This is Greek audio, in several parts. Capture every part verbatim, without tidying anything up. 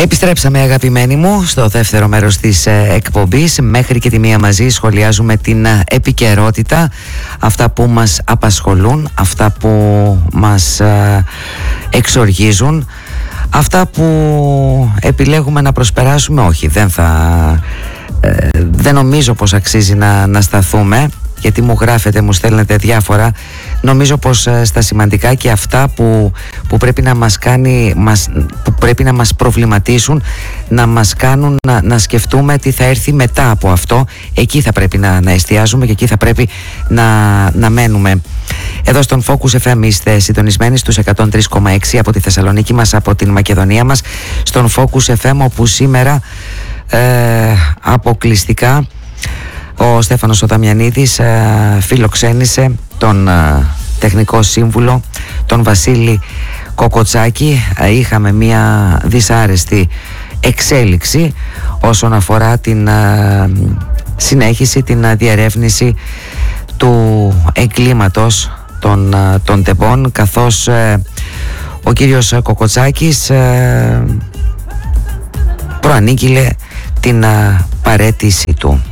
Επιστρέψαμε, αγαπημένοι μου, στο δεύτερο μέρος της ε, εκπομπής. Μέχρι και τη μία μαζί σχολιάζουμε την ε, επικαιρότητα, αυτά που μας απασχολούν, αυτά που μας ε, εξοργίζουν, αυτά που επιλέγουμε να προσπεράσουμε. Όχι, δεν θα ε, δεν νομίζω πως αξίζει να, να σταθούμε, γιατί μου γράφετε, μου στέλνετε διάφορα. Νομίζω πως ε, στα σημαντικά και αυτά που, που, πρέπει να μας κάνει, μας, που πρέπει να μας προβληματίσουν, να μας κάνουν να, να σκεφτούμε τι θα έρθει μετά από αυτό, εκεί θα πρέπει να, να εστιάζουμε και εκεί θα πρέπει να, να μένουμε. Εδώ στον Focus εφ εμ είστε συντονισμένοι στους εκατόν τρία κόμμα έξι από τη Θεσσαλονίκη μας, από την Μακεδονία μας, στον Focus εφ εμ, όπου σήμερα ε, αποκλειστικά ο Στέφανος ο Δαμιανίδης ε, φιλοξένησε τον ε, τεχνικό σύμβουλο, τον Βασίλη Κοκοτσάκη. Ε, είχαμε μια δυσάρεστη εξέλιξη όσον αφορά την ε, συνέχιση, την ε, διερεύνηση του εγκλήματος των, ε, των τεμπών, καθώς ε, ο κύριος Κοκοτσάκης ε, προανήγγειλε την ε, παραίτηση του.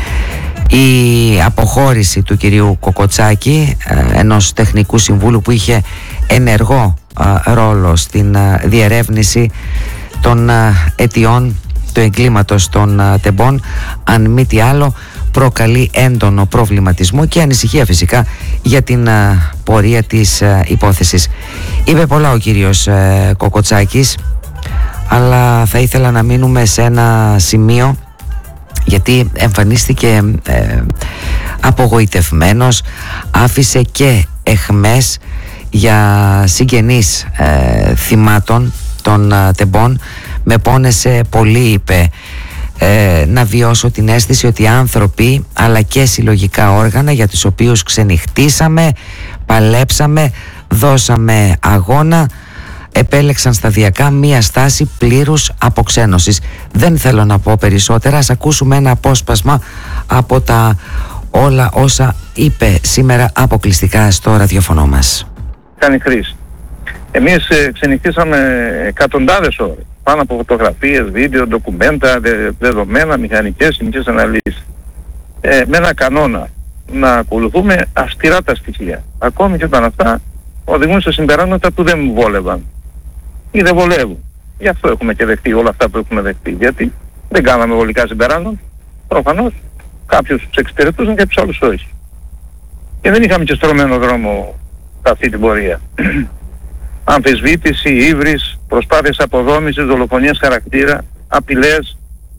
Η αποχώρηση του κυρίου Κοκοτσάκη, ενός τεχνικού συμβούλου που είχε ενεργό ρόλο στην διερεύνηση των αιτιών του εγκλήματος των τεμπών, αν μη τι άλλο προκαλεί έντονο προβληματισμό και ανησυχία φυσικά για την πορεία της υπόθεσης. Είπε πολλά ο κύριος Κοκοτσάκης, αλλά θα ήθελα να μείνουμε σε ένα σημείο, γιατί εμφανίστηκε ε, απογοητευμένος, άφησε και εχμές για συγγενείς ε, θυμάτων των ε, τεμπών. Με πόνεσε πολύ, είπε, ε, να βιώσω την αίσθηση ότι άνθρωποι αλλά και συλλογικά όργανα για τους οποίους ξενυχτήσαμε, παλέψαμε, δώσαμε αγώνα, επέλεξαν σταδιακά μία στάση πλήρους αποξένωσης. Δεν θέλω να πω περισσότερα. Ας ακούσουμε ένα απόσπασμα από τα όλα όσα είπε σήμερα αποκλειστικά στο ραδιοφωνό μας. Κάνει χρήση. Εμείς ε, ξενυχτήσαμε εκατοντάδες ώρες, πάνω από φωτογραφίες, βίντεο, ντοκουμέντα, δε, δεδομένα, μηχανικές, χημικές αναλύσεις. Ε, με ένα κανόνα, να ακολουθούμε αυστηρά τα στοιχεία. Ακόμη και όταν αυτά οδηγούν σε συμπεράσματα που δεν μου βόλευαν ή δεν βολεύουν. Γι' αυτό έχουμε και δεχτεί όλα αυτά που έχουμε δεχτεί. Γιατί δεν κάναμε βολικά συμπεράσματα. Προφανώς κάποιους τους εξυπηρετούσαν και τους άλλους όχι. Και δεν είχαμε και στρωμένο δρόμο σε αυτή την πορεία. Αμφισβήτηση, ύβρις, προσπάθειες αποδόμησης, δολοφονίας χαρακτήρα, απειλές.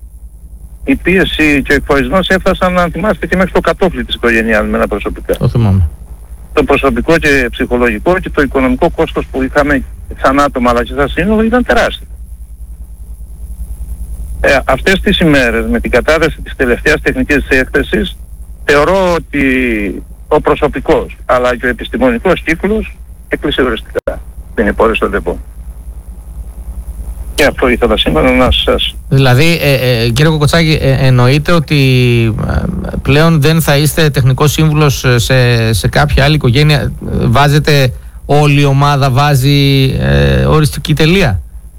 Η πίεση και ο εκφοβισμός έφτασαν, να θυμάστε, και μέχρι το κατόφλι της οικογένειάς με ένα προσωπικά. Το θυμάμαι. Το προσωπικό και ψυχολογικό και το οικονομικό κόστος που είχαμε σαν άτομα αλλά και σαν σύνολο ήταν τεράστιο. Ε, αυτές τις ημέρες, με την κατάθεση της τελευταίας τεχνικής έκθεσης, θεωρώ ότι ο προσωπικός αλλά και ο επιστημονικός κύκλος έκλεισε οριστικά την υπόθεση των τεμπών. Και αυτό ήθελα σήμερα να σας... Δηλαδή, ε, ε, κύριε Κοκοτσάκη, ε, εννοείται ότι ε, πλέον δεν θα είστε τεχνικός σύμβουλος σε, σε κάποια άλλη οικογένεια? Βάζετε, όλη η ομάδα βάζει ε, οριστική τελεία?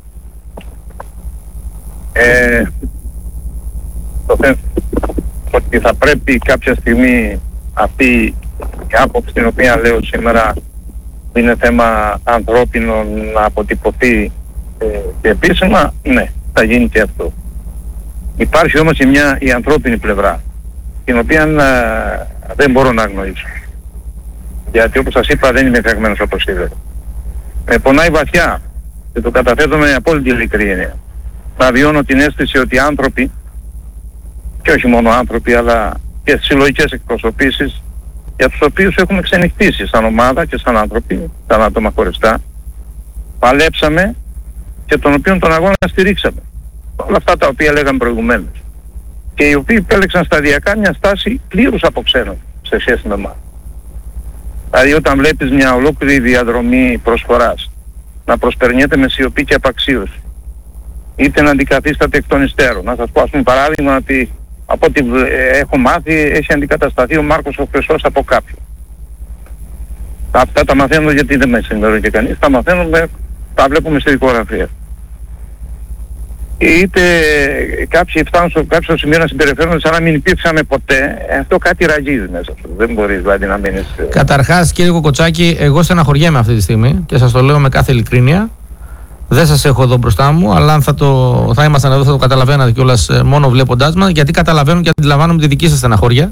Ε, το θέμα ότι θα πρέπει κάποια στιγμή αυτή η άποψη την οποία λέω σήμερα είναι θέμα ανθρώπινο να αποτυπωθεί ε, και επίσημα, ναι, θα γίνει και αυτό. Υπάρχει όμως και μια η ανθρώπινη πλευρά, την οποία ε, δεν μπορώ να αγνοήσω. Γιατί όπως σας είπα δεν είμαι φεγμένος όπως είδατε. Με πονάει βαθιά και το καταθέτω με απόλυτη ειλικρίνεια. Να βιώνω την αίσθηση ότι άνθρωποι, και όχι μόνο άνθρωποι αλλά και συλλογικές εκπροσωπήσεις, για τους οποίους έχουμε ξενυχτήσει σαν ομάδα και σαν άνθρωποι, σαν άτομα χωριστά, παλέψαμε και τον οποίον τον αγώνα στηρίξαμε. Όλα αυτά τα οποία λέγαμε προηγουμένως. Και οι οποίοι επέλεξαν σταδιακά μια στάση πλήρους αποξένωσης σε σχέση με εμάς. Δηλαδή όταν βλέπεις μια ολόκληρη διαδρομή προσφοράς να προσπερνιέται με σιωπή και απαξίωση, είτε να αντικαθίσταται εκ των υστέρων. Να σας πω, ας πούμε, παράδειγμα, ότι από ό,τι έχω μάθει έχει αντικατασταθεί ο Μάρκος ο Χρυσός από κάποιον. Αυτά τα μαθαίνω γιατί δεν με ενημερώνει και κανείς. Τα μαθαίνουμε, τα βλέπουμε στη δικογραφία. είτε κάποιοι φτάνουν στο κάποιο σημείο να συμπεριφέρονται σαν να μην υπήρξαμε ποτέ. Αυτό κάτι ραγίζει μέσα σου. Δεν μπορείς δηλαδή να μείνεις. Καταρχάς, κύριε Κοκοτσάκη, εγώ στεναχωριέμαι αυτή τη στιγμή και σας το λέω με κάθε ειλικρίνεια. Δεν σας έχω εδώ μπροστά μου, αλλά αν θα, το, θα ήμασταν εδώ θα το καταλαβαίνατε κιόλας μόνο βλέποντάς μας, γιατί καταλαβαίνω και αντιλαμβάνομαι τη δική σας στεναχώρια.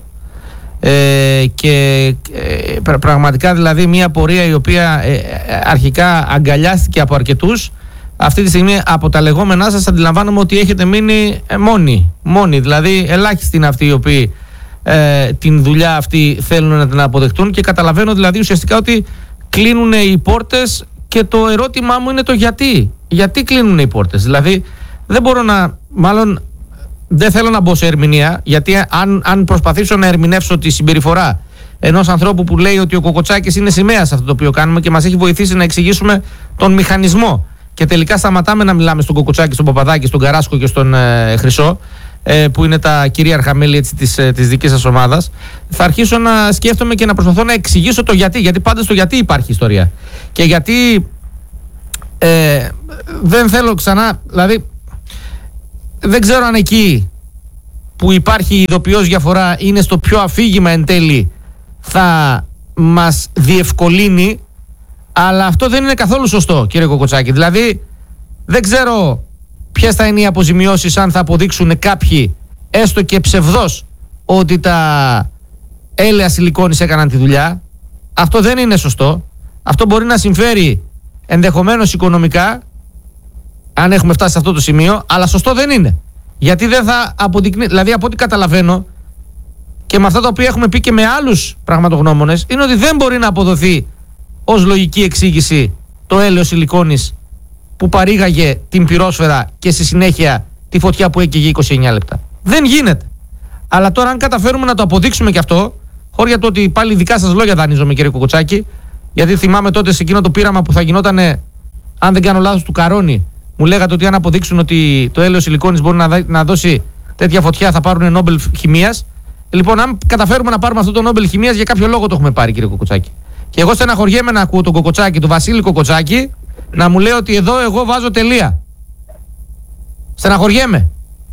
Ε, και ε, πραγματικά δηλαδή μια πορεία η οποία ε, αρχικά αγκαλιάστηκε από αρκετούς, αυτή τη στιγμή από τα λεγόμενά σας αντιλαμβάνομαι ότι έχετε μείνει ε, μόνοι, μόνοι. Δηλαδή ελάχιστοι είναι αυτοί οι οποίοι ε, την δουλειά αυτή θέλουν να την αποδεχτούν, και καταλαβαίνω δηλαδή ουσιαστικά ότι κλείνουν οι πόρτες, και το ερώτημά μου είναι το γιατί. Γιατί κλείνουν οι πόρτες? Δηλαδή δεν μπορώ να, μάλλον δεν θέλω να μπω σε ερμηνεία, γιατί αν, αν προσπαθήσω να ερμηνεύσω τη συμπεριφορά ενός ανθρώπου που λέει ότι ο Κοκοτσάκης είναι σημαία σε αυτό το οποίο κάνουμε και μας έχει βοηθήσει να εξηγήσουμε τον μηχανισμό, και τελικά σταματάμε να μιλάμε στον Κοκοτσάκη, στον Παπαδάκη, στον Καράσκο και στον ε, Χρυσό, ε, που είναι τα κυρίαρχα μέλη έτσι, της, ε, της δικής σας ομάδας, θα αρχίσω να σκέφτομαι και να προσπαθώ να εξηγήσω το γιατί. Γιατί πάντα στο γιατί υπάρχει ιστορία. Και γιατί ε, δεν θέλω ξανά, δηλαδή δεν ξέρω αν εκεί που υπάρχει ειδοποιώς διαφορά είναι στο ποιο αφήγημα εν τέλει θα μας διευκολύνει, αλλά αυτό δεν είναι καθόλου σωστό, κύριε Κοκοτσάκη. Δηλαδή δεν ξέρω ποιες θα είναι οι αποζημιώσεις αν θα αποδείξουν κάποιοι έστω και ψευδώς ότι τα έλαια σιλικόνης έκαναν τη δουλειά. Αυτό δεν είναι σωστό. Αυτό μπορεί να συμφέρει ενδεχομένως οικονομικά, αν έχουμε φτάσει σε αυτό το σημείο, αλλά σωστό δεν είναι. Γιατί δεν θα αποδεικνύει, δηλαδή από ό,τι καταλαβαίνω και με αυτά τα οποία έχουμε πει και με άλλους πραγματογνώμονες, είναι ότι δεν μπορεί να αποδοθεί ως λογική εξήγηση το έλαιο σιλικόνης που παρήγαγε την πυρόσφαιρα και στη συνέχεια τη φωτιά που έκαιγε είκοσι εννιά λεπτά. Δεν γίνεται. Αλλά τώρα αν καταφέρουμε να το αποδείξουμε και αυτό, χώρια το ότι πάλι δικά σας λόγια δανείζομαι, κύριε Κοκοτσάκη, γιατί θυμάμαι τότε σε εκείνο το πείραμα που θα γινόταν, αν δεν κάνω λάθος, του Καρόνι, μου λέγατε ότι αν αποδείξουν ότι το έλαιο σιλικόνης μπορεί να, δα, να δώσει τέτοια φωτιά θα πάρουν Νόμπελ χημείας. Λοιπόν, αν καταφέρουμε να πάρουμε αυτό το Νόμπελ χημείας, για κάποιο λόγο το έχουμε πάρει, κύριε Κοκοτσάκη. Και εγώ στεναχωριέμαι να ακούω τον Κοκοτσάκη, τον Βασίλη Κοκοτσάκη, να μου λέει ότι εδώ εγώ βάζω τελεία. Στεναχωριέμαι.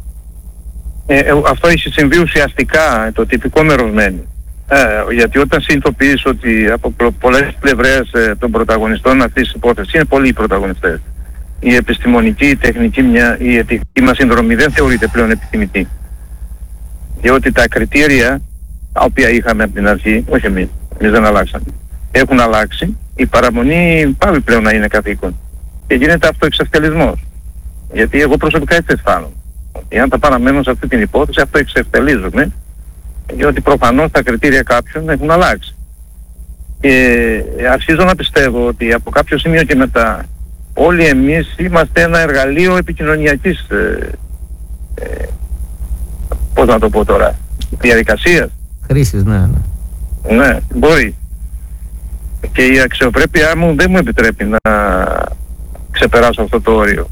Ε, ε, αυτό έχει συμβεί ουσιαστικά, το τυπικό μέρος μένει. Ε, γιατί όταν συνειδητοποιείς ότι από πολλές πλευρές ε, των πρωταγωνιστών αυτής της υπόθεσης, είναι πολλοί οι πρωταγωνιστές, η επιστημονική, η τεχνική, μια, η ηθική μας συνδρομή δεν θεωρείται πλέον επιθυμητή. Διότι τα κριτήρια τα οποία είχαμε από την αρχή, όχι εμείς, εμείς δεν αλλάξαμε, έχουν αλλάξει. Η παραμονή πάλι πλέον να είναι καθήκον. Και γίνεται αυτοεξευτελισμός. Γιατί εγώ προσωπικά έτσι αισθάνομαι. Ότι αν τα παραμένω σε αυτή την υπόθεση, αυτοεξευτελίζομαι, διότι προφανώς τα κριτήρια κάποιων έχουν αλλάξει. Και αρχίζω να πιστεύω ότι από κάποιο σημείο και μετά όλοι εμείς είμαστε ένα εργαλείο επικοινωνιακής, ε, ε, πώς να το πω τώρα, διαδικασίας. Χρήσης, ναι, ναι. Ναι, μπορεί. Και η αξιοπρέπειά μου δεν μου επιτρέπει να ξεπεράσω αυτό το όριο.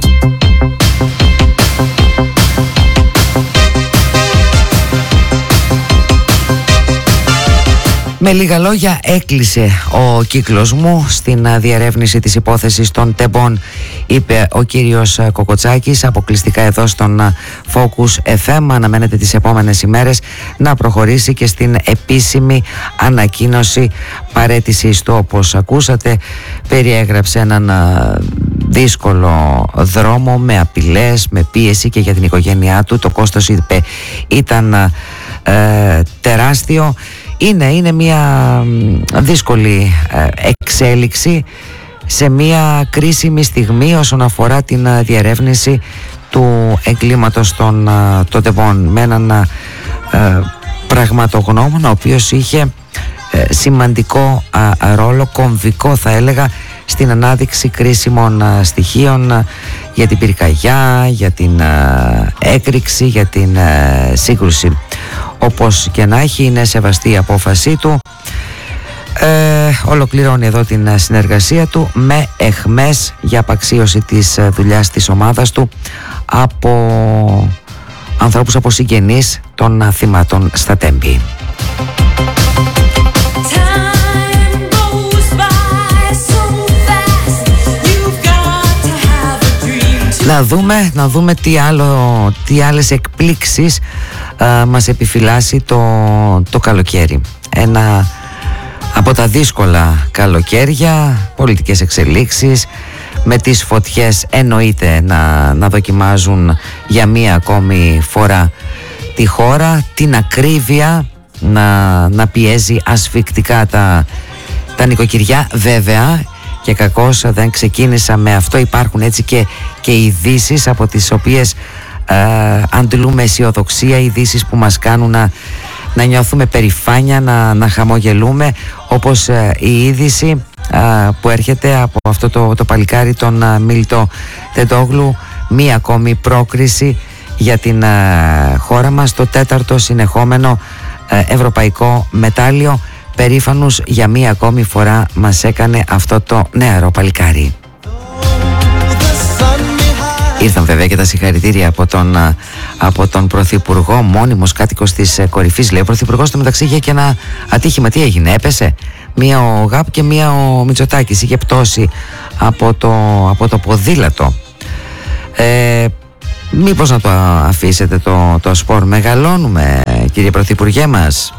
Με λίγα λόγια, έκλεισε ο κύκλος μου στην διερεύνηση της υπόθεσης των τεμπών, είπε ο κύριος Κοκοτσάκης, αποκλειστικά εδώ στον Focus εφ εμ. Αναμένεται τις επόμενες ημέρες να προχωρήσει και στην επίσημη ανακοίνωση παραίτησης του. Όπως ακούσατε, περιέγραψε έναν δύσκολο δρόμο με απειλές, με πίεση και για την οικογένειά του. Το κόστος, είπε, ήταν ε, τεράστιο. Είναι, είναι μια δύσκολη εξέλιξη σε μια κρίσιμη στιγμή όσον αφορά την διερεύνηση του εγκλήματος των, των τεμπών, με έναν ε, πραγματογνώμονα ο οποίος είχε ε, σημαντικό ε, ρόλο, κομβικό θα έλεγα, στην ανάδειξη κρίσιμων ε, στοιχείων ε, για την πυρκαγιά, για την ε, έκρηξη, για την ε, σύγκρουση. Όπως και να έχει, είναι σεβαστή η απόφασή του. Ε, ολοκληρώνει εδώ την συνεργασία του με εχμές για απαξίωση της δουλειάς της ομάδας του από ανθρώπους, από συγγενείς των θυμάτων στα Τέμπη. Να δούμε, να δούμε τι, άλλο, τι άλλες εκπλήξεις α, μας επιφυλάσσει το, το καλοκαίρι. Ένα από τα δύσκολα καλοκαίρια, πολιτικές εξελίξεις, με τις φωτιές εννοείται να, να δοκιμάζουν για μία ακόμη φορά τη χώρα, την ακρίβεια να, να πιέζει ασφικτικά τα, τα νοικοκυριά. Βέβαια, και κακώς δεν ξεκίνησα με αυτό, υπάρχουν έτσι και, και ειδήσεις από τις οποίες ε, αντλούμε αισιοδοξία, ειδήσεις που μας κάνουν να, να νιώθουμε περηφάνεια, να, να χαμογελούμε, όπως ε, η είδηση ε, που έρχεται από αυτό το, το παλικάρι τον ε, Μίλτο Τεντόγλου, μία ακόμη πρόκριση για την ε, χώρα μας, το τέταρτο συνεχόμενο ε, ευρωπαϊκό μετάλλιο. Περήφανους για μία ακόμη φορά μας έκανε αυτό το νεαρό παλικάρι. Ήρθαν βέβαια και τα συγχαρητήρια από τον, από τον Πρωθυπουργό, μόνιμος κάτοικος της κορυφής, λέει. Ο Πρωθυπουργός στο μεταξύ είχε και ένα ατύχημα. Τι έγινε, έπεσε? Μία ο Γάπ και μία ο Μητσοτάκης. Είχε πτώσει από το, από το ποδήλατο. Ε, μήπως να το αφήσετε το, το σπορ? Μεγαλώνουμε, κύριε Πρωθυπουργέ μας.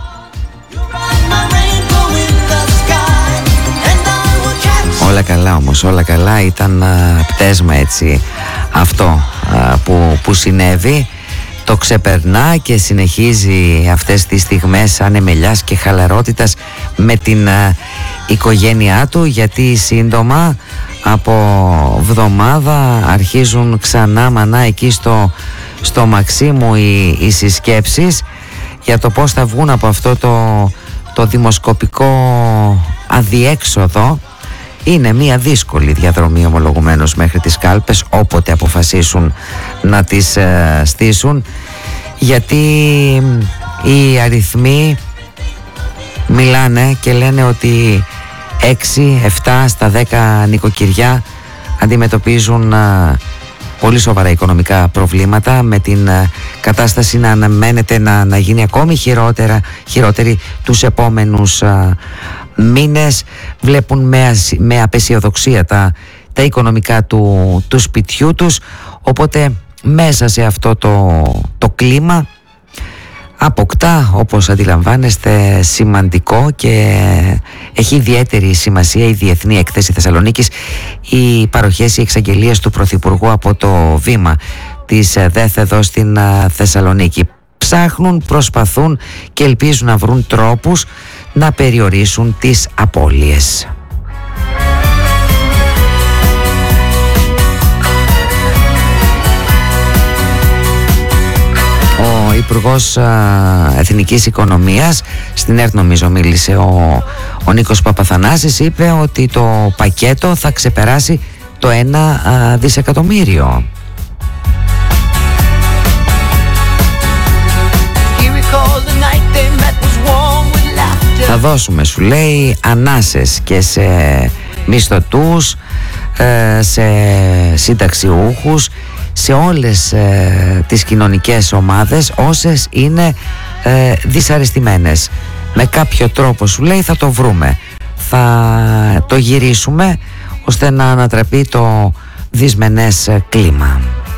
Όλα καλά όμως, όλα καλά. Ήταν α, πτέσμα έτσι αυτό α, που, που συνέβη. Το ξεπερνά και συνεχίζει αυτές τις στιγμές ανεμελιάς και χαλαρότητας με την α, οικογένειά του, γιατί σύντομα από βδομάδα αρχίζουν ξανά μανά εκεί στο, στο Μαξίμου οι, οι συσκέψεις για το πώς θα βγουν από αυτό το, το δημοσκοπικό αδιέξοδο. Είναι μια δύσκολη διαδρομή ομολογουμένως μέχρι τις κάλπες, όποτε αποφασίσουν να τις ε, στήσουν, γιατί οι αριθμοί μιλάνε και λένε ότι έξι εφτά στα δέκα νοικοκυριά αντιμετωπίζουν ε, πολύ σοβαρά οικονομικά προβλήματα, με την ε, κατάσταση να αναμένεται να, να γίνει ακόμη χειρότερα, χειρότερη τους επόμενους ε, μήνες. Βλέπουν με, με απεσιοδοξία τα, τα οικονομικά του, του σπιτιού τους, οπότε μέσα σε αυτό το, το κλίμα αποκτά, όπως αντιλαμβάνεστε, σημαντικό και έχει ιδιαίτερη σημασία η Διεθνή Έκθεση Θεσσαλονίκης, οι παροχές, οι εξαγγελίες του Πρωθυπουργού από το βήμα της ΔΕΘ εδώ στην Θεσσαλονίκη. Ψάχνουν, προσπαθούν και ελπίζουν να βρουν τρόπους να περιορίσουν τις απώλειες. Ο Υπουργός α, Εθνικής Οικονομίας, στην ΕΡΤ νομίζω μίλησε ο, ο Νίκος Παπαθανάσης, είπε ότι το πακέτο θα ξεπεράσει το ένα α, δισεκατομμύριο. Θα δώσουμε, σου λέει, ανάσες και σε μισθωτούς, σε συνταξιούχους, σε όλες τις κοινωνικές ομάδες, όσες είναι δυσαρεστημένες. Με κάποιο τρόπο, σου λέει, θα το βρούμε, θα το γυρίσουμε ώστε να ανατραπεί το δυσμενές κλίμα.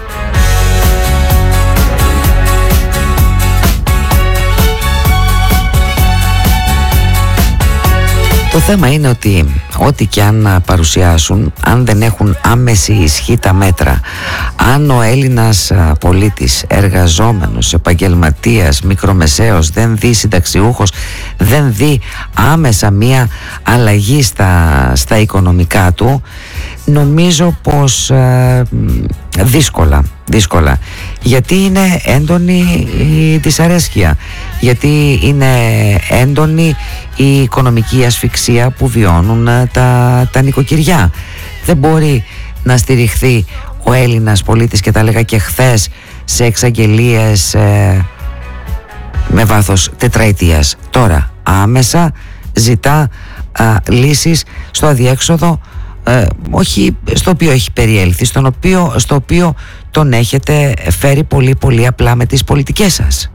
Το θέμα είναι ότι ό,τι και αν παρουσιάσουν, αν δεν έχουν άμεση ισχύ τα μέτρα, αν ο Έλληνας πολίτης, εργαζόμενος, επαγγελματίας, μικρομεσαίος, δεν δει, συνταξιούχος, δεν δει άμεσα μία αλλαγή στα, στα οικονομικά του, νομίζω πως ε, δύσκολα, δύσκολα. Γιατί είναι έντονη η δυσαρέσκεια, γιατί είναι έντονη η οικονομική ασφυξία που βιώνουν τα, τα νοικοκυριά. Δεν μπορεί να στηριχθεί ο Έλληνας πολίτης, και τα έλεγα και χθες, σε εξαγγελίες ε, με βάθος τετραετίας. Τώρα άμεσα ζητά α, λύσεις στο αδιέξοδο, ε, όχι στο οποίο έχει περιέλθει, στον οποίο, στο οποίο τον έχετε φέρει πολύ πολύ απλά με τις πολιτικές σας.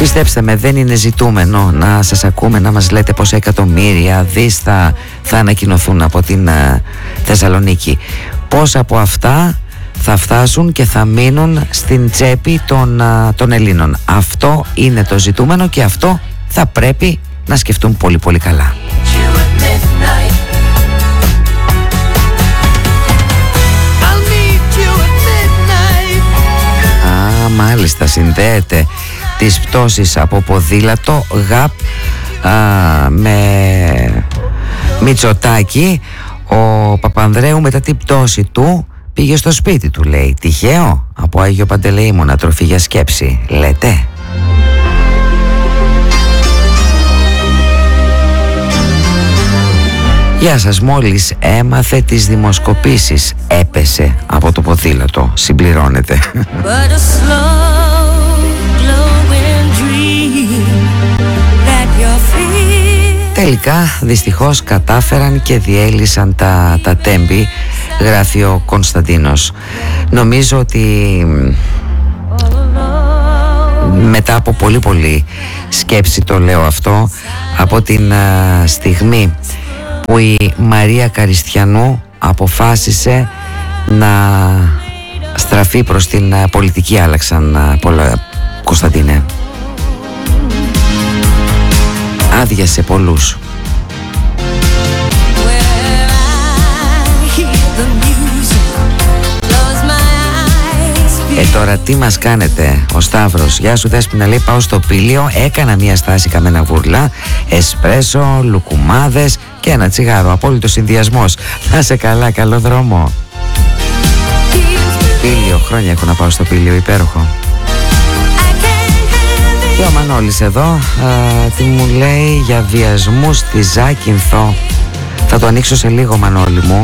Πιστέψτε με, δεν είναι ζητούμενο να σας ακούμε να μας λέτε πόσα εκατομμύρια δις θα, θα ανακοινωθούν από την uh, Θεσσαλονίκη. Πόσα από αυτά θα φτάσουν και θα μείνουν στην τσέπη των, uh, των Ελλήνων. Αυτό είναι το ζητούμενο και αυτό θα πρέπει να σκεφτούν πολύ πολύ καλά. Α, μάλιστα, συνδέεται τις πτώσεις από ποδήλατο ΓΑΠ α, με Μητσοτάκη. Ο Παπανδρέου μετά την πτώση του πήγε στο σπίτι του, λέει. Τυχαίο? Από Άγιο Παντελεήμονα, τροφή για σκέψη, λέτε? Γεια σας, μόλις έμαθε τις δημοσκοπήσεις, έπεσε από το ποδήλατο, συμπληρώνεται. Τελικά δυστυχώς κατάφεραν και διέλυσαν τα, τα τέμπη, γράφει ο Κωνσταντίνος. Νομίζω ότι μετά από πολύ πολύ σκέψη το λέω αυτό, από την α, στιγμή που η Μαρία Καριστιανού αποφάσισε να στραφεί προς την α, πολιτική, άλλαξαν α, πολλά, Κωνσταντίνε. Άδειασε πολλούς. Ε τώρα τι μας κάνετε? Ο Σταύρος, γεια σου Δέσποινα, λέει, πάω στο Πήλιο, έκανα μια στάση καμένα βούρλα, εσπρέσο, λουκουμάδες και ένα τσιγάρο, απόλυτο συνδυασμός. Να σε καλά, καλό δρόμο. Πήλιο, χρόνια έχω να πάω στο Πήλιο, υπέροχο. Και ο Μανώλης εδώ α, τι μου λέει για βιασμούς στη Ζάκυνθο. Θα το ανοίξω σε λίγο, Μανώλη μου.